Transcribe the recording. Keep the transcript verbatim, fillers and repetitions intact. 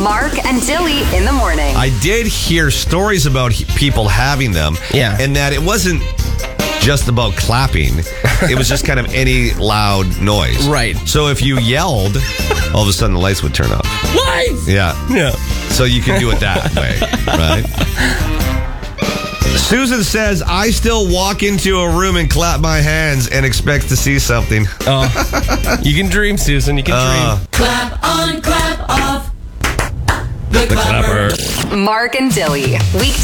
Mark and Dilly in the morning. I did hear stories about he- people having them. Yeah. And that it wasn't just about clapping. It was just kind of any loud noise. Right. So if you yelled, all of a sudden the lights would turn off. Lights! Yeah. Yeah. So you can do it that way, right? Susan says, I still walk into a room and clap my hands and expect to see something. Oh, you can dream, Susan. You can Uh, dream. Clap on, clap off. The, the clapper. Mark and Dilly. Week